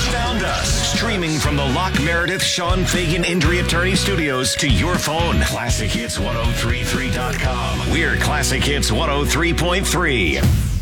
Found us. Streaming from the Lock Meredith Sean Fagan Injury Attorney Studios to your phone. ClassicHits1033.com. We're Classic Hits 103.3.